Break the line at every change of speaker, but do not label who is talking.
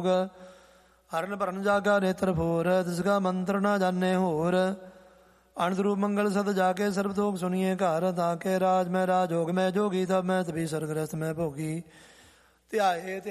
ਭੋਗ। ਹਰਨ ਭਰਨ ਜਾਗਾ ਨੇਤਰ ਫੋਰ, ਤਿਸਕਾ ਮੰਤਰ ਨਾ ਜਾਣੇ ਹੋਰ। ਅਨੰਦ ਰੂਪ ਮੰਗਲ ਸਦ ਜਾਕੇ, ਸਰਬ ਤੋਕ ਸੁਣੀਏ ਘਰ। ਤਾਕੇ ਰਾਜ ਮੈਂ ਰਾਜੋਗ ਮੈਂ ਜੋਗੀ, ਤਬ ਮੈਂ ਤਬੀ ਸਰਗ੍ਰਸਤ ਮੈਂ ਭੋਗੀ। ਧਿਆਏ